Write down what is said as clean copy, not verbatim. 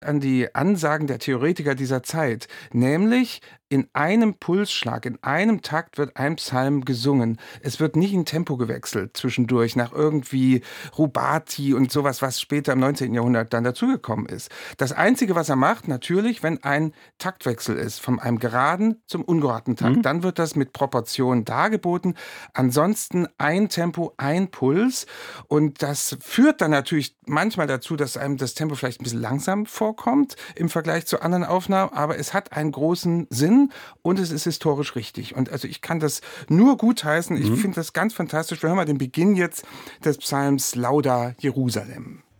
an die Ansagen der Theoretiker dieser Zeit, nämlich in einem Pulsschlag, in einem Takt wird ein Psalm gesungen. Es wird nicht in Tempo gewechselt zwischendurch nach irgendwie Rubati und sowas, was später im 19. Jahrhundert dann dazugekommen ist. Das Einzige, was er macht, natürlich, wenn ein Taktwechsel ist, von einem geraden zum ungeraden Takt, Mhm. dann wird das mit Proportion dargeboten. Ansonsten ein Tempo, ein Puls. Und das führt dann natürlich manchmal dazu, dass einem das Tempo vielleicht ein bisschen langsam vorkommt im Vergleich zu anderen Aufnahmen, aber es hat einen großen Sinn und es ist historisch richtig. Und also ich kann das nur gutheißen. Ich Mhm. finde das ganz fantastisch. Wir hören mal den Beginn jetzt des Psalms Lauda Jerusalem.